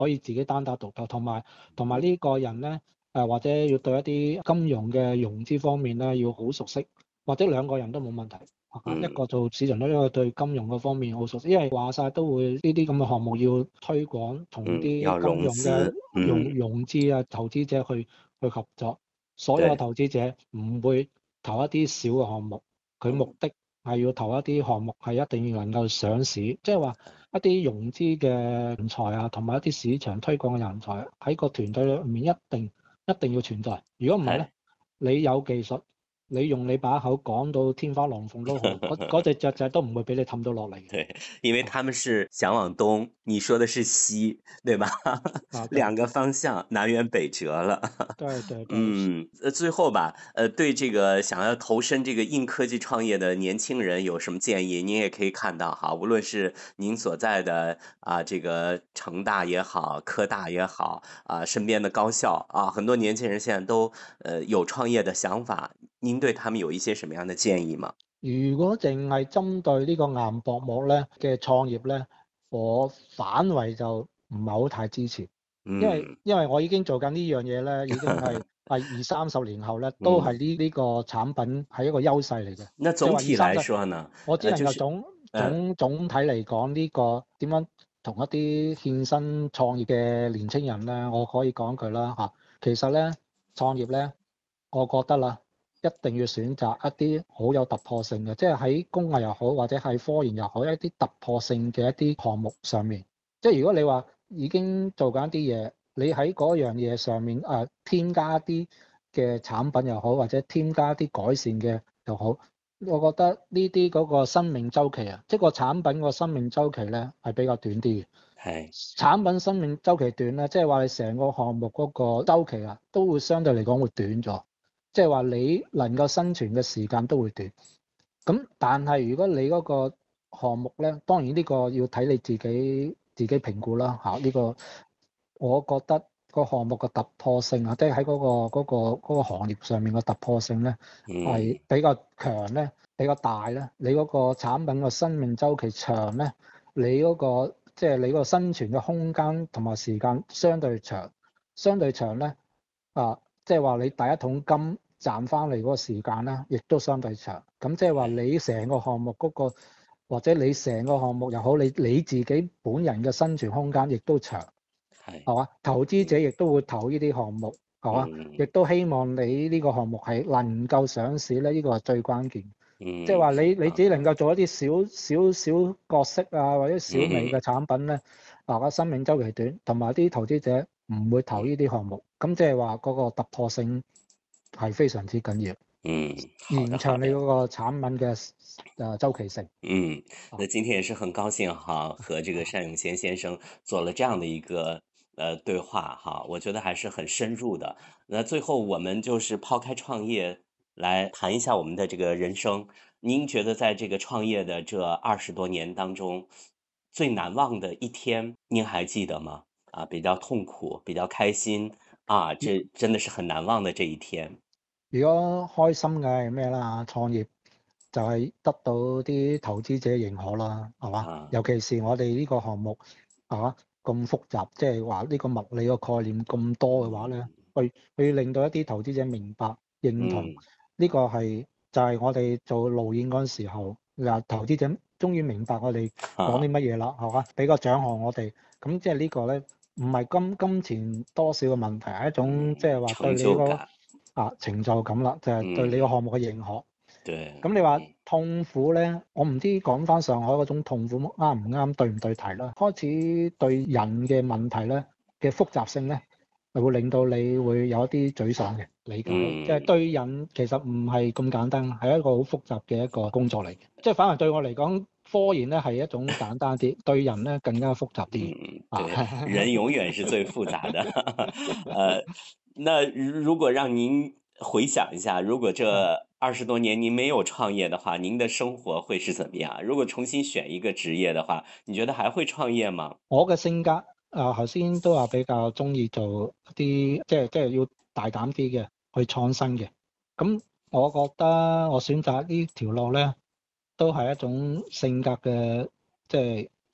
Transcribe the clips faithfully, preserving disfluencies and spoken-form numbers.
可以自己單打獨鬥，同埋同埋呢個人咧誒、呃、或者要對一啲金融嘅融資方面咧要好熟悉，或者兩個人都冇問題。 嗯一個做市場，一個對金融嗰方面好熟悉，因為話晒都會呢啲咁嘅項目要推廣，同嗯， 啲要金融嘅融資， 融嗯， 融資啊投資者去去合作。所有嘅對， 投資者唔會投一啲小嘅項目，佢目嗯的係要投一啲項目係一定要能夠上市，即係話一啲融資嘅人才啊，同埋一啲市場推廣嘅人才喺個團隊裏面一定一定要存在。如果唔係咧， 係。 你有技術，你用你把口講到天花龍鳳都好，嗰嗰隻雀仔都唔會俾你氹到落嚟嘅。 对，因为他们是想往东，你说的是西，对吧？ 啊，對两个方向，南辕北辙了。 對對對， 嗯，呃，最后吧，呃，对这个想要投身这个硬科技创业的年轻人有什么建议？您也可以看到哈，无论是您所在的啊，这个成大也好，科大也好，啊，身边的高校啊，很多年轻人现在都呃有创业的想法，您对他们有一些什么样的建议吗？ 如果淨係針對呢個硬薄膜咧嘅創業咧，我反為就唔係好太支持，因為嗯。 因為我已經做緊呢樣嘢咧，已經係係二三十年後咧，都係嗯， 呢呢個產品係一個優勢嚟嘅， 那即係总体来話二三十， 说呢， 我只呃，就是， 能夠總呃， 總總體嚟講呢個點樣同一啲獻身創業嘅年青人咧，我可以講句啦嚇，其實咧創業咧，我覺得啦。一定要選擇一啲好有突破性嘅，即係喺工藝又好，或者係科研又好，一啲突破性嘅一啲項目上面。即係如果你話已經做緊一啲嘢，你喺嗰樣嘢上面誒、呃、添加一啲嘅產品又好，或者添加一啲改善嘅又好，我覺得呢啲嗰個生命周期啊，即係個產品個生命周期咧係比較短啲嘅。 係， 產品生命周期短咧，即係話你成個項目嗰個周期啊，都會相對嚟講會短咗。即係話你能夠生存嘅時間都會短，咁但係如果你嗰個項目咧，當然呢個要睇你自己自己評估啦嚇。呢個我覺得個項目嘅突破性啊，即係喺嗰個嗰個嗰個行業上面嘅突破性咧，係嗯， 比較強咧，比較大咧。你嗰個產品嘅生命周期長咧，你嗰個即係你嗰個生存嘅空間同埋時間相對長，相對長咧啊。即係話你第一桶金賺翻嚟嗰個時間咧，亦都相對長。咁即係話你成個項目嗰個，或者你成個項目又好，你你自己本人嘅生存空間亦都長， 係， 係嘛？投資者嗯， 亦都會投呢啲項目，係嘛？亦嗯， 都希望你呢個項目係能夠上市咧，呢個係最關鍵。即係嗯， 話你你啊， 只能夠做一啲小小小角色啊，或者小微嗯， 嘅產品咧，嗱個生命周期短，同埋啲投資者唔會投嗯， 呢啲項目，咁即係話嗰個突破性係非常之緊要， 嗯，好的， 延好的。 長你嗰個產品嘅誒週期性。 嗯， 啊那今天也是很高興哈，和這個單永賢先生做了這樣的一個呃對話哈，我覺得還是很深入的。那最後我們就是拋開創業來談一下我們的這個人生。您覺得在這個創業的這二十多年當中，最難忘的一天，您還記得嗎？啊，比較痛苦，比較開心啊，這真的是很難忘的這一天。 如果開心嘅係咩啦？創業就係得到啲投資者認可啦，係嘛？ 啊， 尤其是我哋呢個項目係嘛咁複雜，即係話呢個物理個概念咁多嘅話咧， 嗯去去令到一啲投資者明白認同嗯呢個係就係我哋做路演嗰陣時候，嗱投資者終於明白我哋講啊， 啲乜嘢啦，係嘛？俾個獎項我哋，咁即係呢個咧唔係金金錢多少嘅問題，係一種即嗯， 係話對成你個。 就感。 啊，成就感啦，就係、是、對你個嗯， 項目嘅認可。 對， 咁你話嗯痛苦咧，我唔知講翻上海嗰種痛苦啱唔啱，對唔對題啦。開始對人嘅問題咧嘅複雜性咧，係會令到你會有一啲沮喪嘅理解。即係嗯對人其實唔係咁簡單，係一個好複雜嘅一個工作嚟嘅。即係反而對我嚟講，科研咧係一種簡單啲，對人咧更加複雜啲。 嗯， 啊， 對，人永遠是最複雜的。呃，那如果讓您回想一下，如果這二十多年您沒有創業的話，您的生活會是怎麼樣？如果重新選一個職業的話，你覺得還會創業嗎？ 我嘅性格啊，頭先都話比較中意做一啲即係即係要大膽啲嘅，去創新嘅。咁我覺得我選擇呢條路咧，都係一種性格嘅即係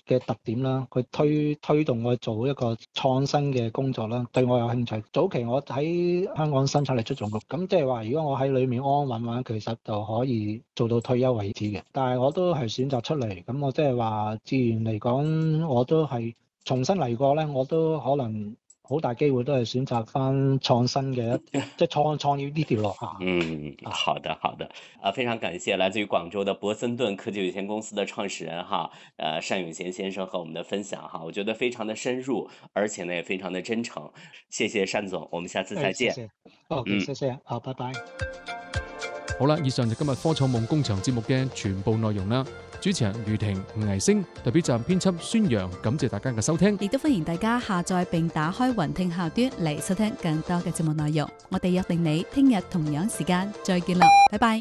嘅特點啦，佢推推動我做一個創新嘅工作啦，對我有興趣。早期我喺香港生產力促進局，咁即係話如果我喺裏面安安穩穩，其實就可以做到退休為止嘅。但係我都係選擇出嚟，咁我即係話自然嚟講，我都係重新嚟過咧，我都可能好大機會都係選擇翻創新嘅，即係創創業呢條路啊。 嗯，好的好的，啊，非常感謝來自於廣州的博森頓科技有限公司的創始人哈，呃，單永賢先生和我們的分享哈，我覺得非常的深入，而且呢也非常的真誠，謝謝單總，我們下次再見。 謝謝，OK，謝謝，好，拜拜。 好啦，以上就今日科創夢工場節目嘅全部內容啦。主持人余婷、吳藝星，代表站編輯孫陽，感謝大家嘅收聽， 亦都歡迎大家下載並打開雲聽客端嚟收聽更多嘅節目內容。我哋約定你聽日同樣時間再見啦，拜拜。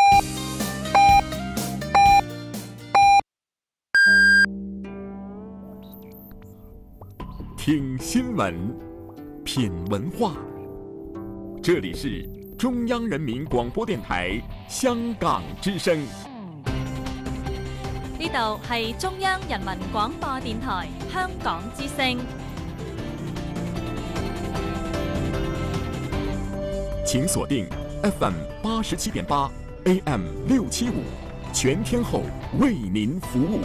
聽新聞，品文化，這裡是中央人民廣播電台香港之聲。 呢度係中央人民廣播電台香港之聲。 請鎖定 F M 八十七點八 A M 六七五，全天候為您服務。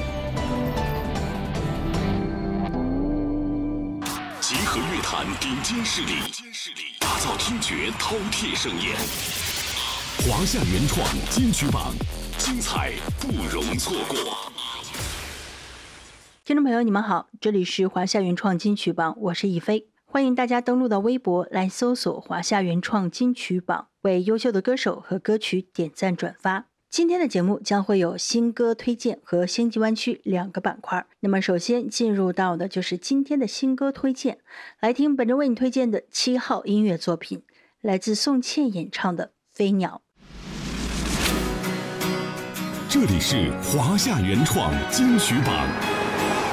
集合樂壇頂尖勢力，打造聽覺饕餮盛宴。華夏原創金曲榜，精彩不容錯過。 聽眾朋友，你們好，這裡是華夏原創金曲榜，我是亦菲，歡迎大家登錄到微博來搜索華夏原創金曲榜，為優秀的歌手和歌曲點讚轉發。今天的節目將會有新歌推薦和星際灣區兩個板塊。那麼首先進入到的就是今天的新歌推薦，來聽本周為你推薦的七號音樂作品，來自宋茜演唱的《飛鳥》。 這裡是華夏原創金曲榜。